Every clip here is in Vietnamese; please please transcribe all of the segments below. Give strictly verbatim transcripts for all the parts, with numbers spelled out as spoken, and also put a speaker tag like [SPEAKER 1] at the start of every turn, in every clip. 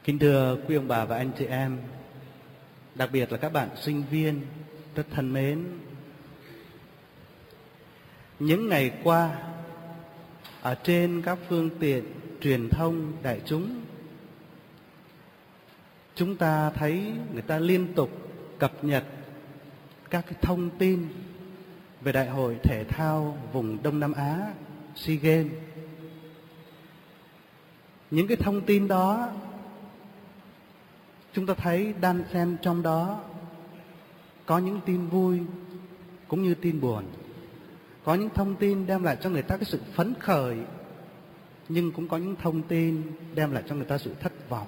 [SPEAKER 1] Kính thưa quý ông bà và anh chị em, đặc biệt là các bạn sinh viên rất thân mến. Những ngày qua, ở trên các phương tiện truyền thông đại chúng, chúng ta thấy người ta liên tục cập nhật các cái thông tin về Đại hội Thể thao vùng Đông Nam Á, SEA Games. Những cái thông tin đó, chúng ta thấy đan xen trong đó có những tin vui cũng như tin buồn. Có những thông tin đem lại cho người ta cái sự phấn khởi, nhưng cũng có những thông tin đem lại cho người ta sự thất vọng.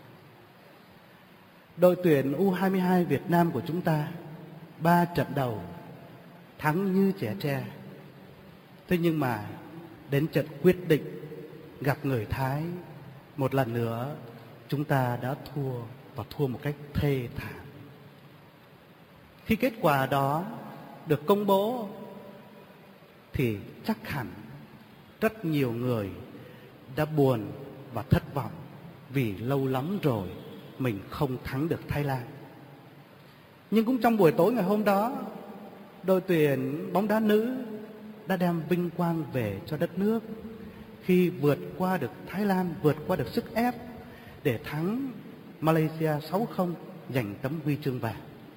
[SPEAKER 1] Đội tuyển U hai mươi hai Việt Nam của chúng ta ba trận đầu thắng như trẻ tre. Thế nhưng mà đến trận quyết định gặp người Thái, một lần nữa chúng ta đã thua, và thua một cách thê thảm. Khi kết quả đó được công bố thì chắc hẳn rất nhiều người đã buồn và thất vọng, vì lâu lắm rồi mình không thắng được Thái Lan. Nhưng cũng trong buổi tối ngày hôm đó, đội tuyển bóng đá nữ đã đem vinh quang về cho đất nước khi vượt qua được Thái Lan, vượt qua được sức ép để thắng Malaysia sáu không, giành tấm huy chương vàng.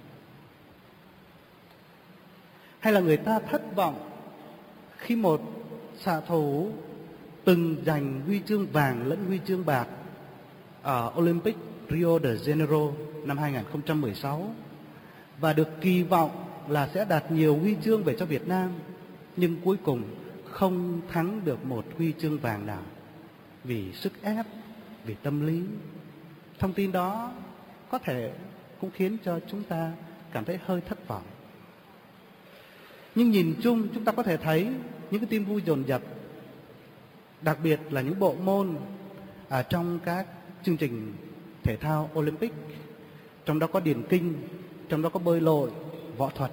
[SPEAKER 1] Hay là người ta thất vọng khi một xạ thủ từng giành huy chương vàng lẫn huy chương bạc ở Olympic Rio de Janeiro năm hai không một sáu và được kỳ vọng là sẽ đạt nhiều huy chương về cho Việt Nam, nhưng cuối cùng không thắng được một huy chương vàng nào vì sức ép, vì tâm lý. Thông tin đó có thể cũng khiến cho chúng ta cảm thấy hơi thất vọng. Nhưng nhìn chung chúng ta có thể thấy những cái tin vui dồn dập, đặc biệt là những bộ môn ở trong các chương trình thể thao Olympic. Trong đó có điền kinh, trong đó có bơi lội, võ thuật.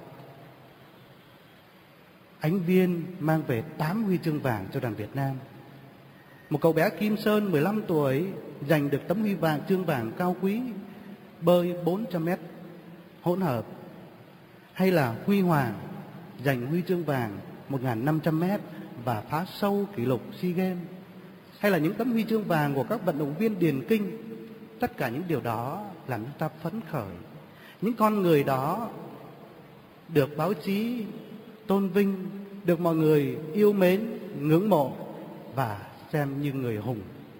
[SPEAKER 1] Ánh Viên mang về tám huy chương vàng cho đoàn Việt Nam. Một cậu bé Kim Sơn mười lăm tuổi giành được tấm huy vàng chương vàng cao quý bơi bốn trăm mét hỗn hợp. Hay là Huy Hoàng giành huy chương vàng một nghìn năm trăm mét và phá sâu kỷ lục SEA Games. Hay là những tấm huy chương vàng của các vận động viên điền kinh. Tất cả những điều đó làm chúng ta phấn khởi. Những con người đó được báo chí tôn vinh, được mọi người yêu mến, ngưỡng mộ và xem như người hùng.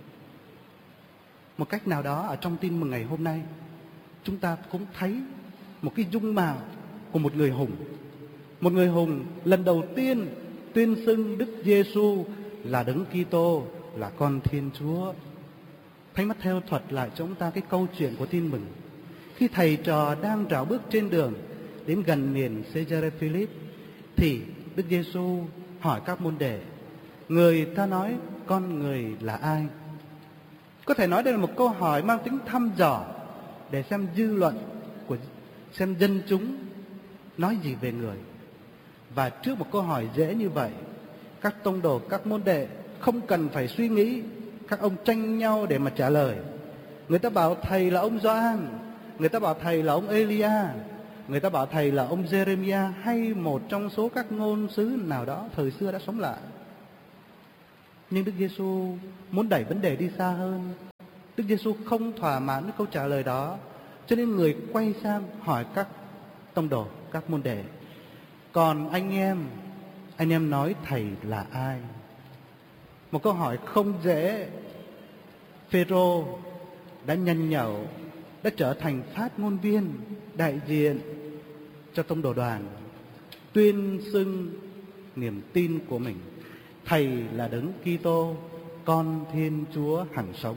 [SPEAKER 1] Một cách nào đó ở trong tin mừng ngày hôm nay, chúng ta cũng thấy một cái dung mạo của một người hùng. Một người hùng lần đầu tiên tuyên xưng Đức Giêsu là Đấng Kitô, là con Thiên Chúa. Thánh Matthew thuật lại cho chúng ta cái câu chuyện của tin mừng. Khi thầy trò đang rảo bước trên đường đến gần miền Caesarea Philip, thì Đức Giêsu hỏi các môn đệ: người ta nói con người là ai? Có thể nói đây là một câu hỏi mang tính thăm dò để xem dư luận của xem dân chúng nói gì về người. Và trước một câu hỏi dễ như vậy, các tông đồ, các môn đệ không cần phải suy nghĩ, các ông tranh nhau để mà trả lời. Người ta bảo thầy là ông Gioan, người ta bảo thầy là ông Elia, người ta bảo thầy là ông Jeremiah, hay một trong số các ngôn sứ nào đó thời xưa đã sống lại. Nhưng Đức Giêsu muốn đẩy vấn đề đi xa hơn. Đức Giêsu không thỏa mãn với câu trả lời đó, cho nên người quay sang hỏi các tông đồ, các môn đệ: còn anh em, anh em nói thầy là ai? Một câu hỏi không dễ. Phêrô đã nhanh nhẩu, đã trở thành phát ngôn viên đại diện cho tông đồ đoàn, tuyên xưng niềm tin của mình: thầy là Đấng Kitô, con Thiên Chúa hằng sống.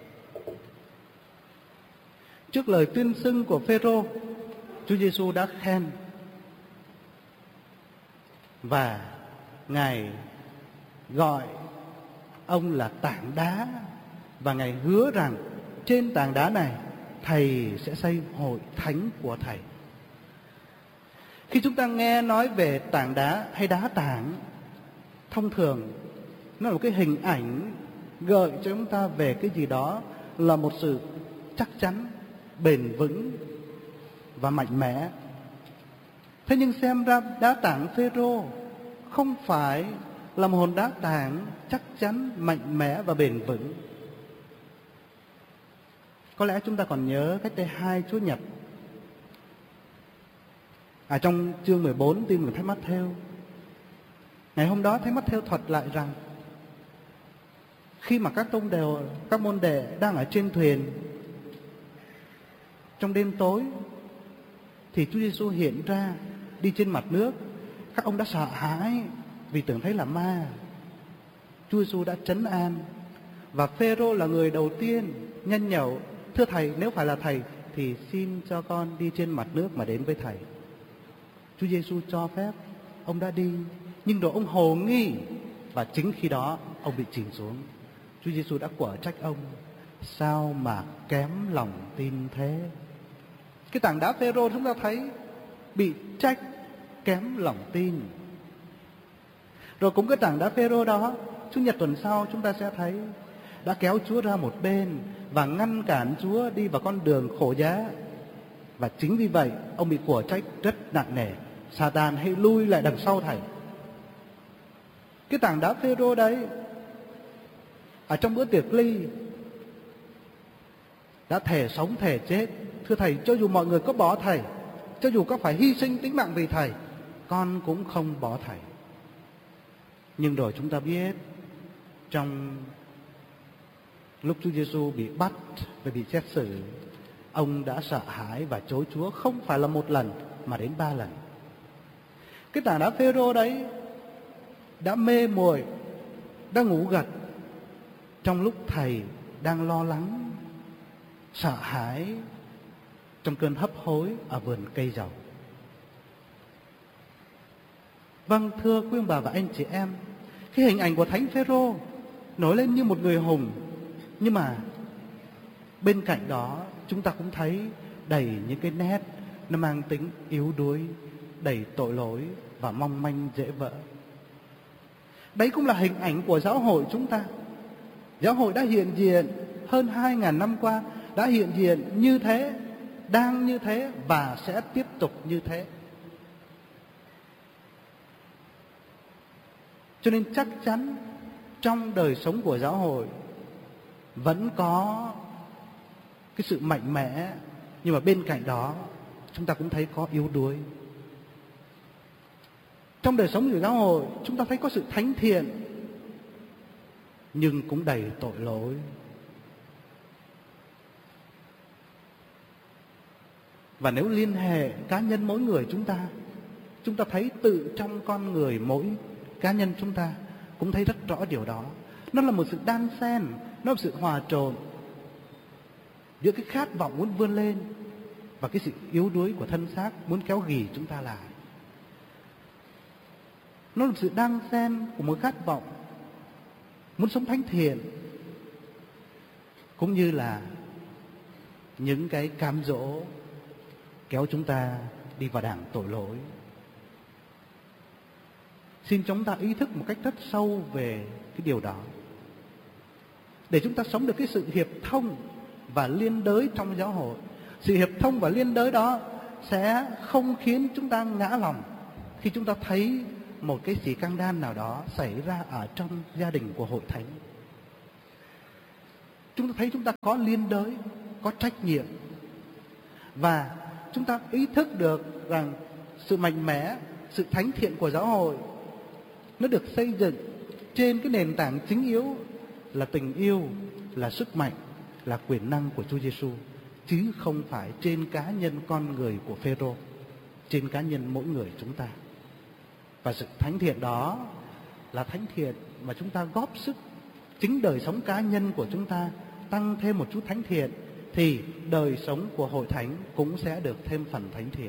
[SPEAKER 1] Trước lời tuyên xưng của Phêrô, Chúa Giêsu đã khen, và Ngài gọi ông là tảng đá, và Ngài hứa rằng trên tảng đá này thầy sẽ xây hội thánh của thầy. Khi chúng ta nghe nói về tảng đá hay đá tảng, thông thường nó là một cái hình ảnh gợi cho chúng ta về cái gì đó là một sự chắc chắn, bền vững và mạnh mẽ. Thế nhưng xem ra đá tảng Phêrô không phải là một hòn đá tảng chắc chắn, mạnh mẽ và bền vững. Có lẽ chúng ta còn nhớ cách đây hai Chúa Nhật, à, trong chương mười bốn tin mừng Thánh Mát-thêu. Ngày hôm đó Thánh Mát-thêu thuật lại rằng khi mà các tông đều các môn đệ đang ở trên thuyền trong đêm tối, thì Chúa Giêsu hiện ra đi trên mặt nước. Các ông đã sợ hãi vì tưởng thấy là ma. Chúa Giêsu đã trấn an, và Phêrô là người đầu tiên nhanh nhẩu: thưa thầy, nếu phải là thầy thì xin cho con đi trên mặt nước mà đến với thầy. Chúa Giêsu cho phép, ông đã đi, nhưng rồi ông hồ nghi, và chính khi đó ông bị chìm xuống. Chúa Giêsu đã quở trách ông: sao mà kém lòng tin thế? Cái tảng đá Phêrô chúng ta thấy bị trách kém lòng tin. Rồi cũng cái tảng đá Phêrô đó, Chủ nhật tuần sau chúng ta sẽ thấy đã kéo Chúa ra một bên và ngăn cản Chúa đi vào con đường khổ giá. Và chính vì vậy ông bị quở trách rất nặng nề: Sa-tan, hãy lui lại đằng sau thầy. Cái tảng đá Phêrô đấy, ở trong bữa tiệc ly, đã thề sống thề chết: thưa thầy, cho dù mọi người có bỏ thầy, cho dù có phải hy sinh tính mạng vì thầy, con cũng không bỏ thầy. Nhưng rồi chúng ta biết, trong lúc Chúa Giêsu bị bắt và bị xét xử, ông đã sợ hãi và chối Chúa không phải là một lần mà đến ba lần. Cái tảng đá Phêrô đấy đã mê muội, đã ngủ gật trong lúc thầy đang lo lắng, sợ hãi trong cơn hấp hối ở vườn cây dầu. Vâng, thưa quý ông bà và anh chị em, cái hình ảnh của Thánh Phêrô nổi lên như một người hùng, nhưng mà bên cạnh đó chúng ta cũng thấy đầy những cái nét nó mang tính yếu đuối, đầy tội lỗi và mong manh dễ vỡ. Đấy cũng là hình ảnh của giáo hội chúng ta. Giáo hội đã hiện diện hơn hai ngàn năm qua, đã hiện diện như thế, đang như thế và sẽ tiếp tục như thế. Cho nên chắc chắn trong đời sống của giáo hội vẫn có cái sự mạnh mẽ, nhưng mà bên cạnh đó chúng ta cũng thấy có yếu đuối. Trong đời sống của giáo hội chúng ta thấy có sự thánh thiện, nhưng cũng đầy tội lỗi. Và nếu liên hệ cá nhân mỗi người chúng ta, chúng ta thấy tự trong con người mỗi cá nhân chúng ta cũng thấy rất rõ điều đó. Nó là một sự đan xen, nó là một sự hòa trộn giữa cái khát vọng muốn vươn lên và cái sự yếu đuối của thân xác muốn kéo ghì chúng ta lại. Nó là một sự đan xen của một khát vọng muốn sống thánh thiện, cũng như là những cái cám dỗ kéo chúng ta đi vào đảng tội lỗi. Xin chúng ta ý thức một cách rất sâu về cái điều đó, để chúng ta sống được cái sự hiệp thông và liên đới trong giáo hội. Sự hiệp thông và liên đới đó sẽ không khiến chúng ta ngã lòng khi chúng ta thấy một cái gì căng đan nào đó xảy ra ở trong gia đình của hội thánh. Chúng ta thấy chúng ta có liên đới, có trách nhiệm, và chúng ta ý thức được rằng sự mạnh mẽ, sự thánh thiện của giáo hội nó được xây dựng trên cái nền tảng chính yếu là tình yêu, là sức mạnh, là quyền năng của Chúa Giêsu, chứ không phải trên cá nhân con người của Phêrô, trên cá nhân mỗi người chúng ta. Và sự thánh thiện đó là thánh thiện mà chúng ta góp sức, chính đời sống cá nhân của chúng ta tăng thêm một chút thánh thiện, thì đời sống của hội thánh cũng sẽ được thêm phần thánh thiện.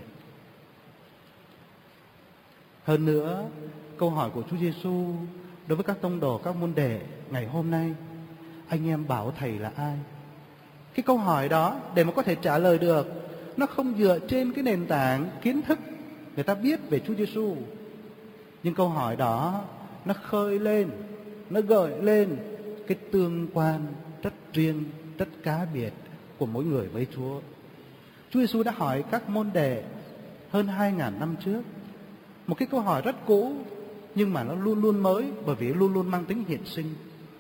[SPEAKER 1] Hơn nữa, câu hỏi của Chúa Giêsu đối với các tông đồ, các môn đệ ngày hôm nay: anh em bảo thầy là ai? Cái câu hỏi đó để mà có thể trả lời được, nó không dựa trên cái nền tảng kiến thức người ta biết về Chúa Giêsu, nhưng câu hỏi đó nó khơi lên, nó gợi lên cái tương quan rất riêng, rất cá biệt của mỗi người với Chúa. Chúa Giêsu đã hỏi các môn đệ hơn hai ngàn năm trước một cái câu hỏi rất cũ, nhưng mà nó luôn luôn mới, bởi vì luôn luôn mang tính hiện sinh.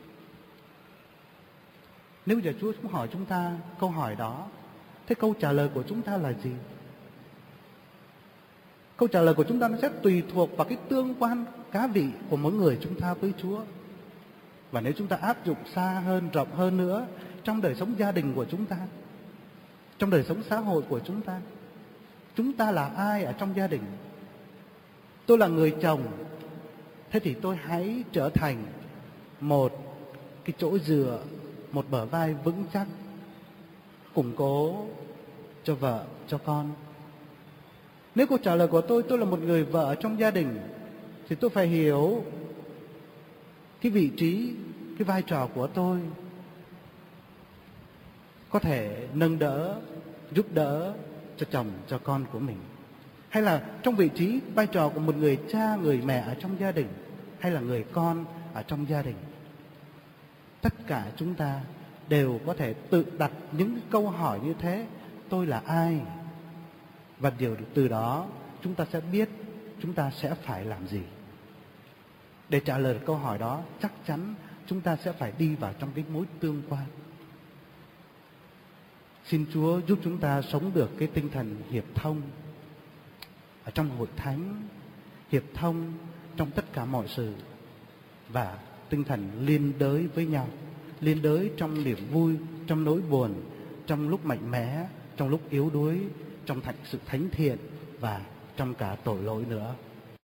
[SPEAKER 1] Nếu giờ Chúa cũng hỏi chúng ta câu hỏi đó, thế câu trả lời của chúng ta là gì? Câu trả lời của chúng ta nó sẽ tùy thuộc vào cái tương quan cá vị của mỗi người chúng ta với Chúa. Và nếu chúng ta áp dụng xa hơn, rộng hơn nữa trong đời sống gia đình của chúng ta, trong đời sống xã hội của chúng ta, chúng ta là ai ở trong gia đình? Tôi là người chồng, thế thì tôi hãy trở thành một cái chỗ dựa, một bờ vai vững chắc, củng cố cho vợ, cho con. Nếu câu trả lời của tôi, tôi là một người vợ trong gia đình, thì tôi phải hiểu cái vị trí, cái vai trò của tôi có thể nâng đỡ, giúp đỡ cho chồng, cho con của mình. Hay là trong vị trí, vai trò của một người cha, người mẹ ở trong gia đình, hay là người con ở trong gia đình. Tất cả chúng ta đều có thể tự đặt những câu hỏi như thế. Tôi là ai? Và điều từ đó chúng ta sẽ biết chúng ta sẽ phải làm gì. Để trả lời câu hỏi đó, chắc chắn chúng ta sẽ phải đi vào trong cái mối tương quan. Xin Chúa giúp chúng ta sống được cái tinh thần hiệp thông ở trong hội thánh, hiệp thông trong tất cả mọi sự, và tinh thần liên đới với nhau, liên đới trong niềm vui, trong nỗi buồn, trong lúc mạnh mẽ, trong lúc yếu đuối, trong thành sự thánh thiện và trong cả tội lỗi nữa.